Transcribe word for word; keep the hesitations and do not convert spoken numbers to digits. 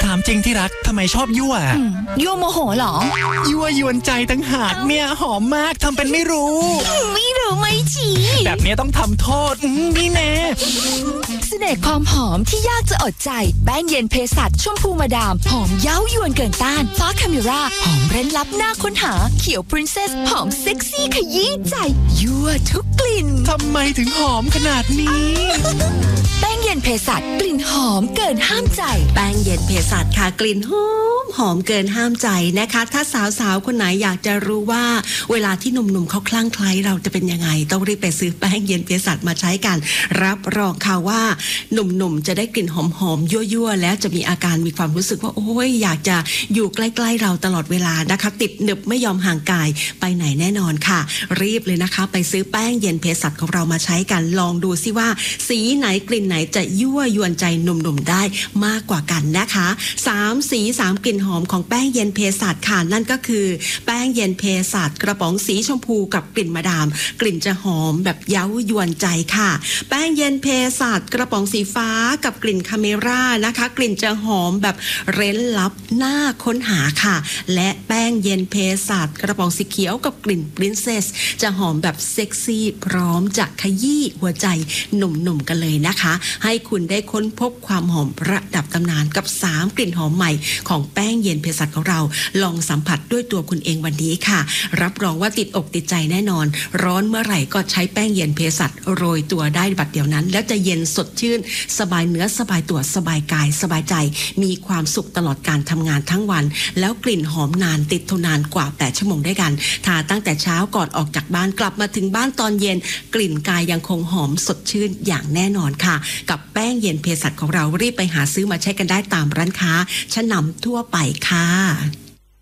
ถามจริงที่รักทำไมชอบยั่วยั่วโมโหเหรอยั่วยวนใจตั้งหากเนี่ยหอมมากทำเป็นไม่รู้ไม่รู้ไม่จีแบบนี้ต้องทำโทษนี่แน่เสน่ห์ความหอมที่ยากจะอดใจแป้งเย็นเภสัชชมพูมาดามหอมเย้ายวนเกินต้านฟ้าคาเมราหอมเร้นลับหน้าค้นหาเขียวปรินเซสหอมเซ็กซี่ขยี้ใจยั่วทุกกลิ่นทำไมถึงหอมขนาดนี้แป้งเย็นเภสัชกลิ่นหอมเกินห้ามใจแป้งเย็นเภสัชค่ะกลิ่นหอมหอมเกินห้ามใจนะคะถ้าสาวๆคนไหนอยากจะรู้ว่าเวลาที่หนุ่มๆเขาคลั่งไคล้เราจะเป็นยังไงต้องรีบไปซื้อแป้งเย็นเภสัชมาใช้กันรับรองค่ะว่าหนุ่มๆจะได้กลิ่นหอมๆยั่วๆแล้วจะมีอาการมีความรู้สึกว่าโอ้ยอยากจะอยู่ใกล้ๆเราตลอดเวลานะคะติดหนึบไม่ยอมห่างกายไปไหนแน่นอนค่ะรีบเลยนะคะไปซื้อแป้งเย็นเภสัชของเรามาใช้กันลองดูซิว่าสีไหนกลิ่นไหนจะยั่วยวนใจหนุ่มๆได้มากกว่ากันนะคะสามสีสามกลิ่นหอมของแป้งเย็นเภสัชค่ะนั่นก็คือแป้งเย็นเภสัชกระป๋องสีชมพูกับกลิ่นมาดามกลิ่นจะหอมแบบเย้ายวนใจค่ะแป้งเย็นเภสัชกระป๋องสีฟ้ากับกลิ่นคาเมร่านะคะกลิ่นจะหอมแบบเร้นลับหน้าค้นหาค่ะและแป้งเย็นเภสัชกระป๋องสีเขียวกับกลิ่นปรินเซสจะหอมแบบเซ็กซี่พร้อมจะขยี้หัวใจหนุ่มๆกันเลยนะคะให้คุณได้ค้นพบความหอมระดับตำนานกับสามกลิ่นหอมใหม่ของแป้งเย็นเภสัชของเราลองสัมผัสด้วยตัวคุณเองวันนี้ค่ะรับรองว่าติดอกติดใจแน่นอนร้อนเมื่อไหร่ก็ใช้แป้งเย็นเภสัชโรยตัวได้บัดเดียวนั้นแล้วจะเย็นสดชื่นสบายเนื้อสบายตัวสบายกายสบายใจมีความสุขตลอดการทำงานทั้งวันแล้วกลิ่นหอมนานติดทนนานกว่าแปดชั่วโมงด้วยกันทาตั้งแต่เช้าก่อนออกจากบ้านกลับมาถึงบ้านตอนเย็นกลิ่นกายยังคงหอมสดชื่นอย่างแน่นอนค่ะกับแป้งเย็นเภสัชของเรารีบไปหาซื้อมาใช้กันได้ตามร้านค้าชั้นนำทั่วไปค่ะ